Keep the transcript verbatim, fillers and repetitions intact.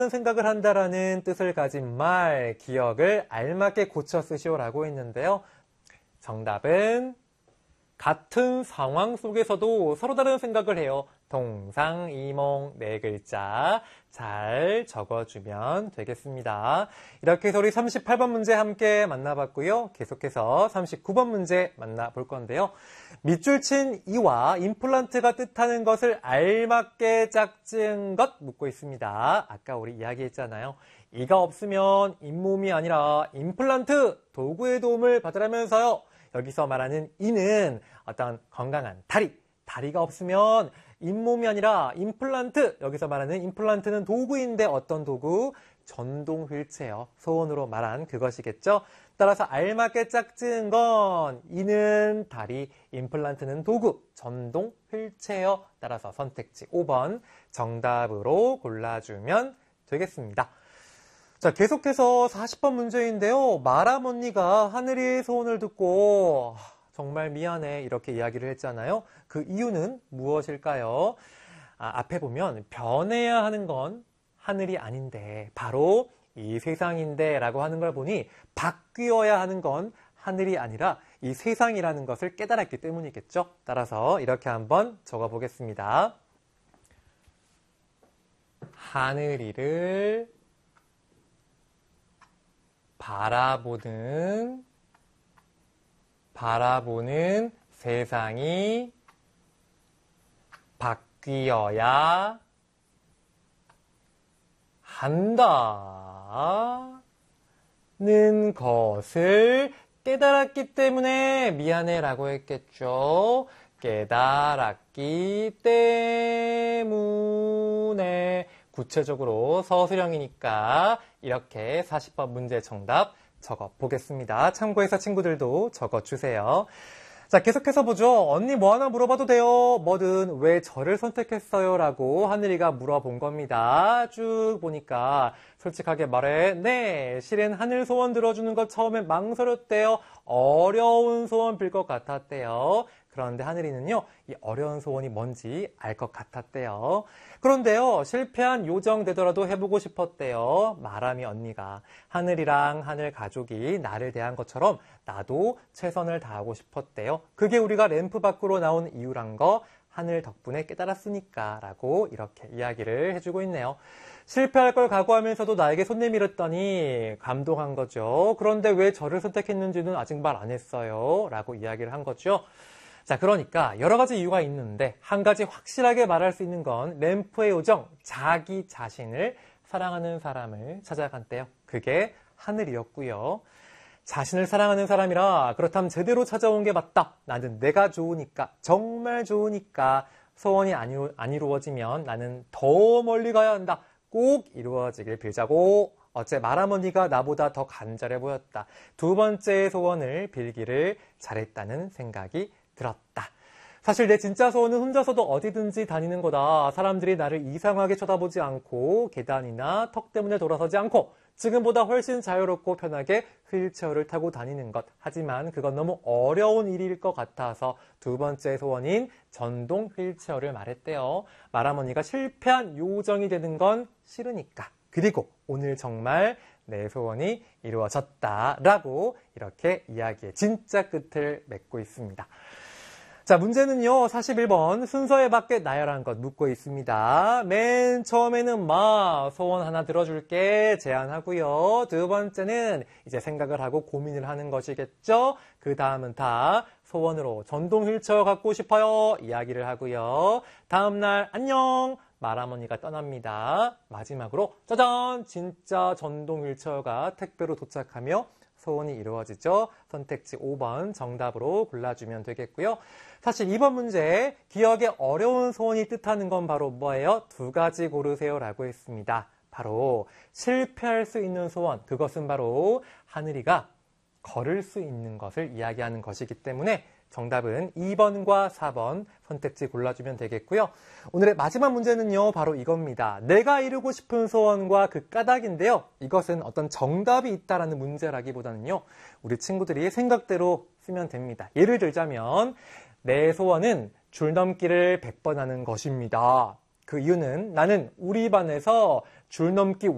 생각을 한다라는 뜻을 가진 말, 기억을 알맞게 고쳐 쓰시오라고 했는데요. 정답은 같은 상황 속에서도 서로 다른 생각을 해요. 동상이몽 네 글자 잘 적어주면 되겠습니다. 이렇게 해서 우리 삼십팔 번 문제 함께 만나봤고요. 계속해서 삼십구 번 문제 만나볼 건데요. 밑줄 친 이와 임플란트가 뜻하는 것을 알맞게 짝지은 것 묻고 있습니다. 아까 우리 이야기했잖아요. 이가 없으면 잇몸이 아니라 임플란트 도구의 도움을 받으라면서요. 여기서 말하는 이는 어떤 건강한 다리, 다리가 없으면 잇몸이 아니라 임플란트, 여기서 말하는 임플란트는 도구인데 어떤 도구? 전동 휠체어, 소원으로 말한 그것이겠죠. 따라서 알맞게 짝지은 건 이는 다리, 임플란트는 도구, 전동 휠체어. 따라서 선택지 오 번 정답으로 골라주면 되겠습니다. 자, 계속해서 사십 번 문제인데요. 마람 언니가 하늘이의 소원을 듣고 정말 미안해 이렇게 이야기를 했잖아요. 그 이유는 무엇일까요? 아, 앞에 보면 변해야 하는 건 하늘이 아닌데 바로 이 세상인데 라고 하는 걸 보니 바뀌어야 하는 건 하늘이 아니라 이 세상이라는 것을 깨달았기 때문이겠죠. 따라서 이렇게 한번 적어보겠습니다. 하늘이를 바라보는 바라보는 세상이 바뀌어야 한다는 것을 깨달았기 때문에 미안해 라고 했겠죠. 깨달았기 때문에 구체적으로 서술형이니까 이렇게 사십 번 문제 정답 적어보겠습니다. 참고해서 친구들도 적어주세요. 자, 계속해서 보죠. 언니 뭐 하나 물어봐도 돼요. 뭐든 왜 저를 선택했어요? 라고 하늘이가 물어본 겁니다. 쭉 보니까 솔직하게 말해 네, 실은 하늘 소원 들어주는 것 처음엔 망설였대요. 어려운 소원 빌 것 같았대요. 그런데 하늘이는요, 이 어려운 소원이 뭔지 알 것 같았대요. 그런데요, 실패한 요정 되더라도 해보고 싶었대요. 마람이 언니가. 하늘이랑 하늘 가족이 나를 대한 것처럼 나도 최선을 다하고 싶었대요. 그게 우리가 램프 밖으로 나온 이유란 거 하늘 덕분에 깨달았으니까 라고 이렇게 이야기를 해주고 있네요. 실패할 걸 각오하면서도 나에게 손 내밀었더니 감동한 거죠. 그런데 왜 저를 선택했는지는 아직 말 안 했어요. 라고 이야기를 한 거죠. 자, 그러니까 여러 가지 이유가 있는데 한 가지 확실하게 말할 수 있는 건 램프의 요정, 자기 자신을 사랑하는 사람을 찾아간대요. 그게 하늘이었고요. 자신을 사랑하는 사람이라 그렇다면 제대로 찾아온 게 맞다. 나는 내가 좋으니까, 정말 좋으니까 소원이 안, 이루, 안 이루어지면 나는 더 멀리 가야 한다. 꼭 이루어지길 빌자고. 어째 마람 언니가 나보다 더 간절해 보였다. 두 번째 소원을 빌기를 잘했다는 생각이 들었다. 사실 내 진짜 소원은 혼자서도 어디든지 다니는 거다. 사람들이 나를 이상하게 쳐다보지 않고 계단이나 턱 때문에 돌아서지 않고 지금보다 훨씬 자유롭고 편하게 휠체어를 타고 다니는 것. 하지만 그건 너무 어려운 일일 것 같아서 두 번째 소원인 전동 휠체어를 말했대요. 마람 언니가 실패한 요정이 되는 건 싫으니까. 그리고 오늘 정말 내 소원이 이루어졌다라고 이렇게 이야기의 진짜 끝을 맺고 있습니다. 자, 문제는요, 사십일 번 순서에 맞게 나열한 것 묻고 있습니다. 맨 처음에는 마, 소원 하나 들어줄게 제안하고요. 두 번째는 이제 생각을 하고 고민을 하는 것이겠죠. 그 다음은 다 소원으로 전동 휠체어 갖고 싶어요 이야기를 하고요. 다음날 안녕 마람 언니가 떠납니다. 마지막으로 짜잔, 진짜 전동 휠체어가 택배로 도착하며 소원이 이루어지죠. 선택지 오 번 정답으로 골라주면 되겠고요. 사실 이번 문제 기억에 어려운 소원이 뜻하는 건 바로 뭐예요? 두 가지 고르세요 라고 했습니다. 바로 실패할 수 있는 소원, 그것은 바로 하늘이가 걸을 수 있는 것을 이야기하는 것이기 때문에 정답은 이 번과 사 번 선택지 골라주면 되겠고요. 오늘의 마지막 문제는요, 바로 이겁니다. 내가 이루고 싶은 소원과 그 까닭인데요. 이것은 어떤 정답이 있다라는 문제라기보다는요, 우리 친구들이 생각대로 쓰면 됩니다. 예를 들자면 내 소원은 줄넘기를 백 번 하는 것입니다. 그 이유는 나는 우리 반에서 줄넘기